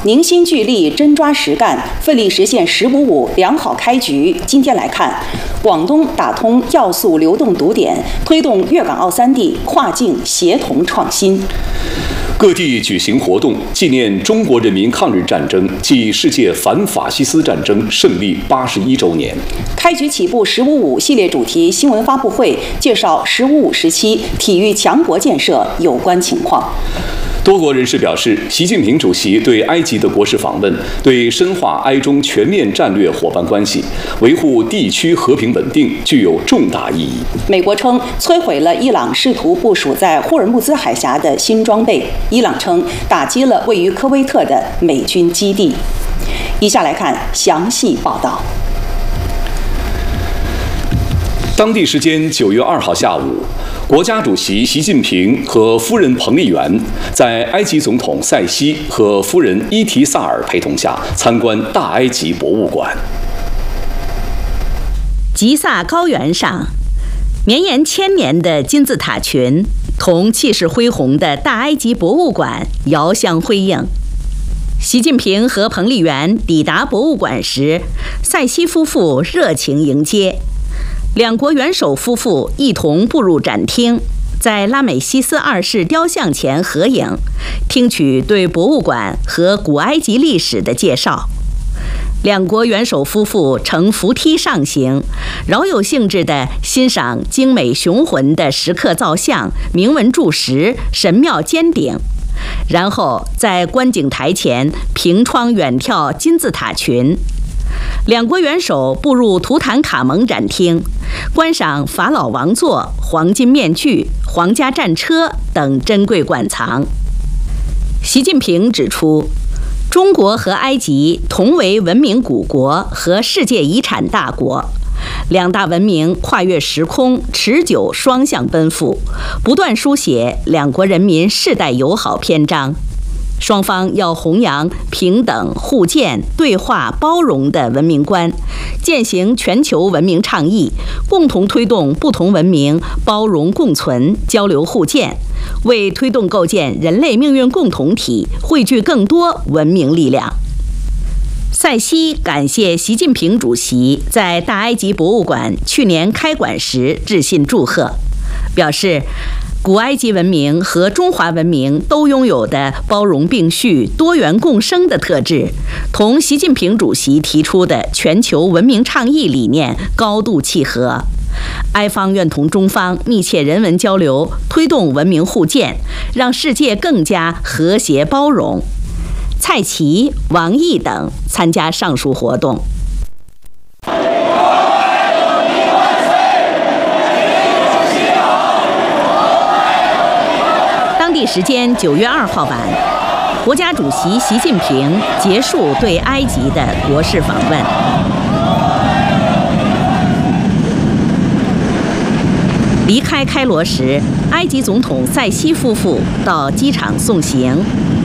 凝心聚力，真抓实干，奋力实现“十五五”良好开局。今天来看，广东打通要素流动堵点，推动粤港澳3地跨境协同创新。 各地举行活动，纪念中国人民抗日战争暨世界反法西斯战争胜利81周年。 开局起步“十五五”系列主题新闻发布会，介绍“十五五”时期体育强国建设有关情况。 多国人士表示，习近平主席对埃及的国事访问，对深化埃中全面战略伙伴关系、维护地区和平稳定具有重大意义。 美国称摧毁了伊朗试图部署在霍尔木兹海峡的新装备，伊朗称打击了位于科威特的美军基地。以下来看详细报道。 当地时间9月2号下午，国家主席习近平和夫人彭丽媛在埃及总统塞西和夫人伊提萨尔陪同下参观大埃及博物馆。 吉萨高原上，绵延1000年的金字塔群同气势恢宏的大埃及博物馆遥相辉映。习近平和彭丽媛抵达博物馆时，塞西夫妇热情迎接。两国元首夫妇一同步入展厅，在拉美西斯2世雕像前合影，听取对博物馆和古埃及历史的介绍。两国元首夫妇乘扶梯上行，饶有兴致地欣赏精美雄浑的石刻造像、铭文柱石、神庙尖顶，然后在观景台前凭窗远眺金字塔群。两国元首步入图坦卡蒙展厅，观赏法老王座、黄金面具、皇家战车等珍贵馆藏。习近平指出，中国和埃及同为文明古国和世界遗产大国，两大文明跨越时空，持久双向奔赴，不断书写两国人民世代友好篇章。双方要弘扬平等、互鉴、对话、包容的文明观，践行全球文明倡议，共同推动不同文明包容共存、交流互鉴，为推动构建人类命运共同体汇聚更多文明力量。塞西感谢习近平主席在大埃及博物馆去年开馆时致信祝贺，表示古埃及文明和中华文明都拥有的包容并蓄、多元共生的特质，同习近平主席提出的全球文明倡议理念高度契合。埃方愿同中方密切人文交流，推动文明互鉴，让世界更加和谐包容。蔡奇、王毅等参加上述活动。当地时间9月2号晚，国家主席习近平结束对埃及的国事访问。离开开罗时，埃及总统塞西夫妇到机场送行，